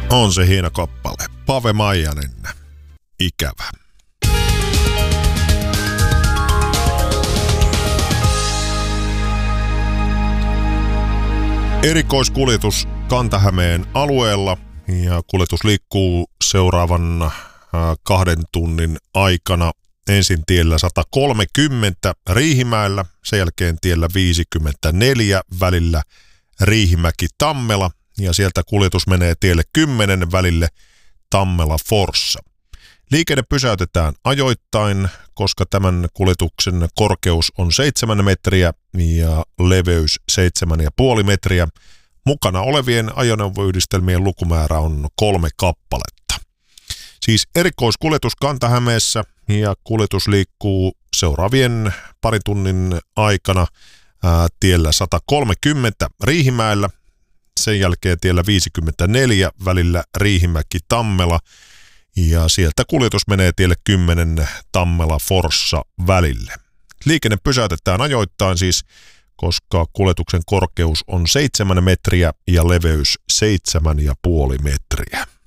On se hieno kappale. Pave Maijanen. Ikävä. Erikoiskuljetus Kanta-Hämeen alueella ja kuljetus liikkuu seuraavan 2 tunnin aikana. Ensin tiellä 130 Riihimäellä, sen jälkeen tiellä 54 välillä Riihimäki-Tammela ja sieltä kuljetus menee tielle 10 välille Tammela-Forssa. Liikenne pysäytetään ajoittain, koska tämän kuljetuksen korkeus on 7 metriä ja leveys 7,5 metriä. Mukana olevien ajoneuvoyhdistelmien lukumäärä on 3 kappaletta. Siis erikoiskuljetus Kanta-Hämeessä ja kuljetus liikkuu seuraavien 2 tunnin aikana tiellä 130 Riihimäellä, sen jälkeen tiellä 54 välillä Riihimäki-Tammela ja sieltä kuljetus menee tielle 10 Tammela-Forssa välille. Liikenne pysäytetään ajoittain siis, koska kuljetuksen korkeus on 7 metriä ja leveys 7,5 metriä.